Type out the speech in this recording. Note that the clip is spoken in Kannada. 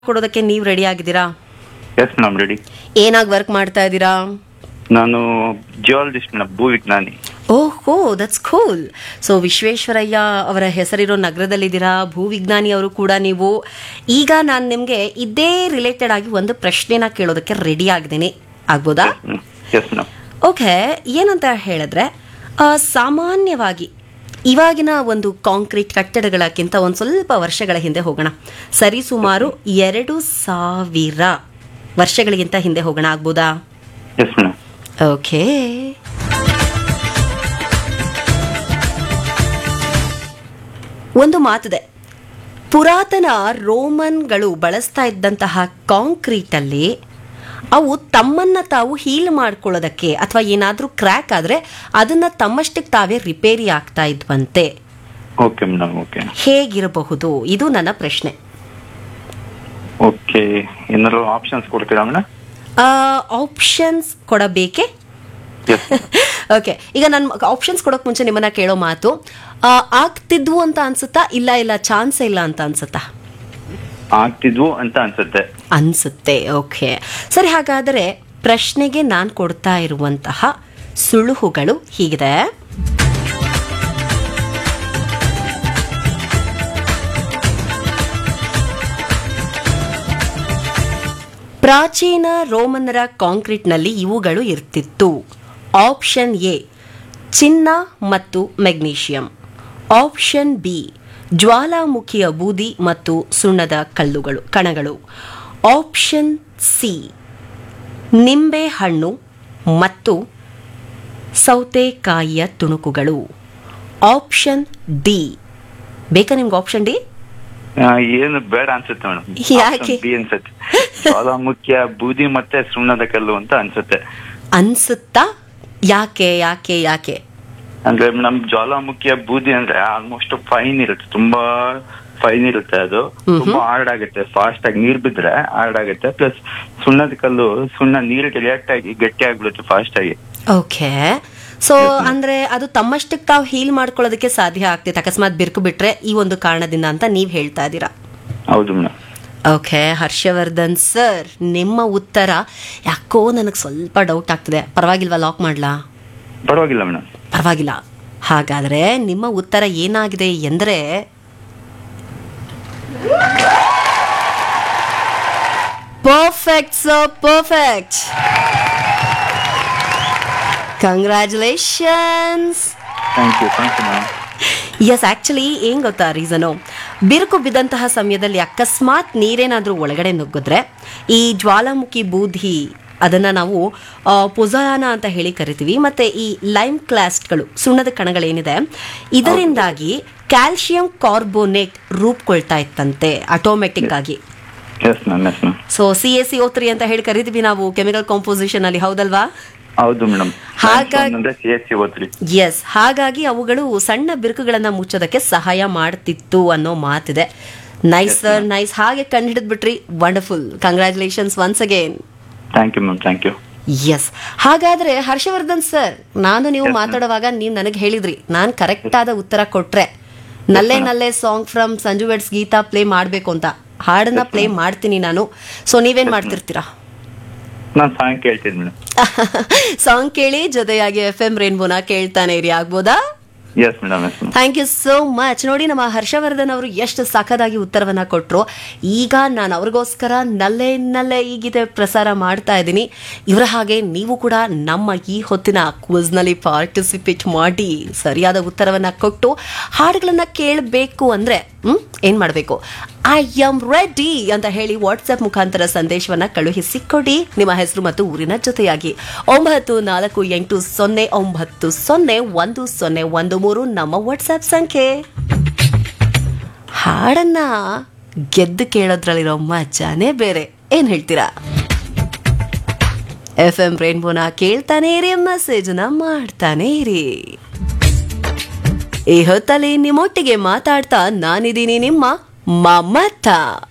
ಕೊಡೋದಕ್ಕೆ ನೀವು ರೆಡಿ ಆಗಿದ್ದೀರಾ? Yes madam, ready. ಏನಾಗಿ ವರ್ಕ್ ಮಾಡ್ತಾ ಇದ್ದೀರಾ? ನಾನು ಜಿಯಾಲಜಿಸ್ಟ್ ಮೇಡಮ್, ಭೂವಿಜ್ಞಾನಿ. ಓಹೋ, ದಟ್ಸ್ ಕೂಲ್. ಸೊ ವಿಶ್ವೇಶ್ವರಯ್ಯ ಅವರ ಹೆಸರಿರೋ ನಗರದಲ್ಲಿದ್ದೀರಾ, ಭೂವಿಜ್ಞಾನಿ ಅವರು ಕೂಡ ನೀವು. ಈಗ ನಾನು ನಿಮಗೆ ಇದೇ ರಿಲೇಟೆಡ್ ಆಗಿ ಒಂದು ಪ್ರಶ್ನೆನ ಕೇಳೋದಕ್ಕೆ ರೆಡಿ ಆಗಿದ್ದೀನಿ, ಆಗ್ಬೋದಾ? Yes madam. ಓಕೆ, ಏನಂತ ಹೇಳಿದ್ರೆ ಸಾಮಾನ್ಯವಾಗಿ ಇವಾಗಿನ ಒಂದು ಕಾಂಕ್ರೀಟ್ ಕಟ್ಟಡಗಳಕ್ಕಿಂತ ಒಂದು ಸ್ವಲ್ಪ ವರ್ಷಗಳ ಹಿಂದೆ ಹೋಗೋಣ. ಸರಿಸುಮಾರು 2000 ವರ್ಷಗಳಿಗಿಂತ ಹಿಂದೆ ಹೋಗೋಣ, ಆಗ್ಬೋದಾ? Yes madam. ಓಕೆ, ಒಂದು ಮಾತಿದೆ, ಪುರಾತನ ರೋಮನ್ಗಳು ಬಳಸ್ತಾ ಇದ್ದಂತಹ ಕಾಂಕ್ರೀಟಲ್ಲಿ ಅವು ತಮ್ಮನ್ನ ತಾವು ಹೀಲ್ ಮಾಡ್ಕೊಳ್ಳೋದಕ್ಕೆ ಅಥವಾ ಏನಾದರೂ ಕ್ರ್ಯಾಕ್ ಆದರೆ ಅದನ್ನ ತಮ್ಮಷ್ಟಕ್ಕೆ ತಾವೇ ರಿಪೇರಿ ಆಗ್ತಾ ಇದ್ವಂತೆ. Okay madam, okay. ಹೇಗಿರಬಹುದು? ಇದು ನನ್ನ ಪ್ರಶ್ನೆ. ಓಕೆ, ಏನಾದ್ರು ಆಪ್ಷನ್ಸ್ ಕೊಡ್ತೀರಾ ಮೇಡಮ್? ಆಪ್ಷನ್ಸ್ ಕೊಡಬೇಕೆ? ಎಸ್. ಓಕೆ, ಈಗ ನಾನು ಆಪ್ಷನ್ಸ್ ಕೊಡೋಕೆ ಮುಂಚೆ ನಿಮ್ಮನ್ನ ಕೇಳೋ ಮಾತು, ಆಗ್ತಿದ್ವು ಅಂತ ಅನ್ಸುತ್ತಾ, ಇಲ್ಲ ಚಾನ್ಸೇ ಇಲ್ಲ ಅಂತ ಅನ್ಸುತ್ತಾ? ಆಗ್ತಿದ್ವು ಅಂತ ಅನ್ಸುತ್ತೆ. ಓಕೆ, ಸರಿ. ಹಾಗಾದರೆ ಪ್ರಶ್ನೆಗೆ ನಾನು ಕೊಡ್ತಾ ಇರುವಂತಹ ಸುಳುಹುಗಳು ಹೀಗಿದೆ. ಪ್ರಾಚೀನ ರೋಮನ್ನರ ಕಾಂಕ್ರೀಟ್ನಲ್ಲಿ ಇವುಗಳು ಇರ್ತಿತ್ತು. ಆಪ್ಷನ್ ಎ ಚಿನ್ನ ಮತ್ತು ಮೆಗ್ನೀಷಿಯಂ. ಆಪ್ಷನ್ ಬಿ ಜ್ವಾಲಾಮುಖಿಯ ಬೂದಿ ಮತ್ತು ಸುಣ್ಣದ ಕಣಗಳು. ಆಪ್ಷನ್ ಸಿ ನಿಂಬೆ ಹಣ್ಣು ಮತ್ತು ಸೌತೆಕಾಯಿಯ ತುಣುಕುಗಳು. ಆಪ್ಷನ್ ಡಿ, ಬೇಕಾ ನಿಮ್ಗೆ ಆಪ್ಷನ್ ಡಿ? ಏನು ಬೇಡ ಅನ್ಸುತ್ತೆ ಮೇಡಮ್. ಯಾಕೆ? ಬಿ ಅನ್ಸುತ್ತೆ. ಜ್ವಾಲಾಮುಖಿಯ ಬೂದಿ ಮತ್ತೆ ಸುಣ್ಣದ ಕಲ್ಲು ಅಂತ ಅನ್ಸುತ್ತಾ? ಯಾಕೆ? ಅಂದ್ರೆ ನಮ್ ಜ್ವಾಲಾಮುಖಿಯ ಬೂದಿ ಅಂದ್ರೆ ಆಲ್ಮೋಸ್ಟ್ ಫೈನ್ ಇರುತ್ತೆ, ತುಂಬಾ ಫೈನ್ ಇರುತ್ತೆ. ಅದು ತುಂಬಾ ಹಾರ್ಡ್ ಆಗುತ್ತೆ, ಫಾಸ್ಟ್ ಆಗಿ ನೀರ್ ಬಿದ್ರೆ ಹಾರ್ಡ್ ಆಗುತ್ತೆ. ಪ್ಲಸ್ ಸುಣ್ಣದ ಕಲ್ಲು, ಸುಣ್ಣ ನೀರಿಗೆ ರಿಯಾಕ್ಟ್ ಆಗಿ ಗಟ್ಟಿ ಆಗ್ಬಿಡುತ್ತೆ ಫಾಸ್ಟ್ ಆಗಿ. ಓಕೆ, ಸೊ ಅಂದ್ರೆ ಅದು ತಮ್ಮಷ್ಟಕ್ಕೆ ತಾವು ಹೀಲ್ ಮಾಡ್ಕೊಳ್ಳೋದಕ್ಕೆ ಸಾಧ್ಯ ಆಗ್ತಿತ್ತು ಅಕಸ್ಮಾತ್ ಬಿರುಕು ಬಿಟ್ರೆ, ಈ ಒಂದು ಕಾರಣದಿಂದ ಅಂತ ನೀವ್ ಹೇಳ್ತಾ ಇದ್ದೀರಾ? ಹೌದು ಮೇಡಮ್. ಓಕೆ, ಹರ್ಷವರ್ಧನ್ ಸರ್, ನಿಮ್ಮ ಉತ್ತರ ಯಾಕೋ ನನಗೆ ಸ್ವಲ್ಪ ಡೌಟ್ ಆಗ್ತಿದೆ. ಪರವಾಗಿಲ್ವಾ, ಲಾಕ್ ಮಾಡ್ಲಾ? ಪರವಾಗಿಲ್ಲ ಮೇಡಮ್. ಪರವಾಗಿಲ್ಲ. ಹಾಗಾದ್ರೆ ನಿಮ್ಮ ಉತ್ತರ ಏನಾಗಿದೆ ಎಂದ್ರೆ perfect sir, perfect. Congratulations. Thank you madam. S, actually ಏನ್ ಗೊತ್ತಾ ರೀಸನು? ಬಿರುಕು ಬಿದ್ದಂತಹ ಸಮಯದಲ್ಲಿ ಅಕಸ್ಮಾತ್ ನೀರೇನಾದ್ರೂ ಒಳಗಡೆ ನುಗ್ಗಿದ್ರೆ ಈ ಜ್ವಾಲಾಮುಖಿ ಬೂದಿ ಅದನ್ನ ನಾವು ಪೊಜಾನ ಅಂತ ಹೇಳಿ ಕರಿತೀವಿ. ಮತ್ತೆ ಈ ಲೈಮ್ ಕ್ಲಾಸ್ಟ್ಗಳು, ಸುಣ್ಣದ ಕಣಗಳೇನಿದೆ, ಇದರಿಂದಾಗಿ ಕ್ಯಾಲ್ಸಿಯಂ ಕಾರ್ಬೋನೇಟ್ ರೂಪುಕೊಳ್ತಾ ಇತ್ತಂತೆ ಆಟೋಮೆಟಿಕ್ ಆಗಿ. ಸೊ CaCO3 ಅಂತ ಹೇಳಿ ಕರಿತೀವಿ ನಾವು ಕೆಮಿಕಲ್ ಕಾಂಪೋಸಿಷನ್ ಅಲ್ಲಿ, ಹೌದಲ್ವಾ? ಹೌದು ಮೇಡಮ್. ಎಸ್, ಹಾಗಾಗಿ ಅವುಗಳು ಸಣ್ಣ ಬಿರುಕುಗಳನ್ನ ಮುಚ್ಚೋದಕ್ಕೆ ಸಹಾಯ ಮಾಡ್ತಿತ್ತು ಅನ್ನೋ ಮಾತಿದೆ. Nice sir, nice. ಹಾಗೆ ಕಂಡುಹಿಡಿದ್ಬಿಟ್ರಿ. Wonderful. Congratulations once again. Thank you ma'am, thank you. S, ಹಾಗಾದ್ರೆ ಹರ್ಷವರ್ಧನ್ ಸರ್, ನೀವು ಮಾತಾಡುವಾಗ ನೀವು ನನಗೆ ಹೇಳಿದ್ರಿ ನಾನು ಕರೆಕ್ಟ್ ಆದ ಉತ್ತರ ಕೊಟ್ರೆ ನಲ್ಲೆ song from Sanju weds Geetha play ಮಾಡ್ಬೇಕು ಅಂತ. ಹಾಡನ್ನ ಪ್ಲೇ ಮಾಡ್ತೀನಿ ನಾನು. ಸೊ ನೀವೇನ್ ಮಾಡ್ತಿರ್ತೀರಾ? ನಾನು ಸಾಂಗ್ ಕೇಳ್ತೀನಿ ಮೇಡಮ್. ಸಾಂಗ್ ಕೇಳಿ ಜೊತೆಯಾಗಿ FM ರೇನ್ಬೋನ ಕೇಳ್ತಾನೆ ಇರಿ, ಆಗ್ಬೋದಾ? Yes madam. Thank you so much. ನೋಡಿ, ನಮ್ಮ ಹರ್ಷವರ್ಧನ್ ಅವರು ಎಷ್ಟು ಸಖತ್ತಾಗಿ ಉತ್ತರವನ್ನ ಕೊಟ್ರು. ಈಗ ನಾನು ಅವ್ರಿಗೋಸ್ಕರ ನಲ್ಲೆ ಈ ಗೀತೆ ಪ್ರಸಾರ ಮಾಡ್ತಾ ಇದ್ದೀನಿ. ಇವರ ಹಾಗೆ ನೀವು ಕೂಡ ನಮ್ಮ ಈ ಹೊತ್ತಿನ ಕ್ವಿಜ್ನಲ್ಲಿ ಪಾರ್ಟಿಸಿಪೇಟ್ ಮಾಡಿ ಸರಿಯಾದ ಉತ್ತರವನ್ನ ಕೊಟ್ಟು ಹಾಡುಗಳನ್ನ ಕೇಳಬೇಕು ಅಂದ್ರೆ ಏನ್ ಮಾಡಬೇಕು? ಐ ಆಮ್ ರೆಡಿ ಅಂತ ಹೇಳಿ ವಾಟ್ಸ್ಆಪ್ ಮುಖಾಂತರ ಸಂದೇಶವನ್ನ ಕಳುಹಿಸಿಕೊಡಿ, ನಿಮ್ಮ ಹೆಸರು ಮತ್ತು ಊರಿನ ಜೊತೆಯಾಗಿ. 9480901013 ನಮ್ಮ ವಾಟ್ಸ್ಆಪ್ ಸಂಖ್ಯೆ. ಹಾಡನ್ನ ಗೆದ್ದು ಕೇಳೋದ್ರಲ್ಲಿರೋ ಮಜಾನೇ ಬೇರೆ, ಏನ್ ಹೇಳ್ತೀರಾ? FM ರೇನ್ಬೋನ ಕೇಳ್ತಾನೆ ಇರಿ, ಮೆಸೇಜ್ನ ಮಾಡ್ತಾನೆ ಇರಿ. ಈ ಹೊತ್ತಲ್ಲಿ ನಿಮ್ಮೊಟ್ಟಿಗೆ ಮಾತಾಡ್ತಾ ನಾನಿದ್ದೀನಿ ನಿಮ್ಮ ಮಮತಾ.